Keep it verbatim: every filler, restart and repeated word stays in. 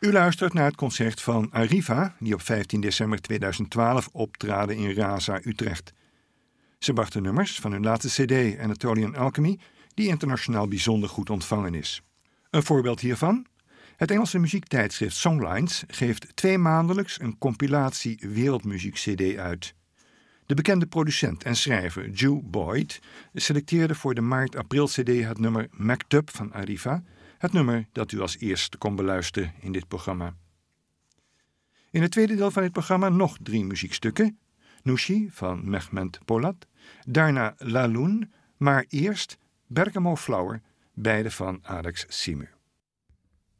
U luistert naar het concert van Arriva, die op vijftien december tweeduizend twaalf optraden in Raza, Utrecht. Ze brachten nummers van hun laatste cd Anatolian Alchemy, die internationaal bijzonder goed ontvangen is. Een voorbeeld hiervan? Het Engelse muziektijdschrift Songlines geeft tweemaandelijks een compilatie wereldmuziek-cd uit. De bekende producent en schrijver Joe Boyd selecteerde voor de maart-april-cd het nummer Maktub van Arriva, het nummer dat u als eerste kon beluisteren in dit programma. In het tweede deel van dit programma nog drie muziekstukken. Nushi van Mehmet Polat, daarna La Lune, maar eerst Bergamo Flower, beide van Alex Simmer.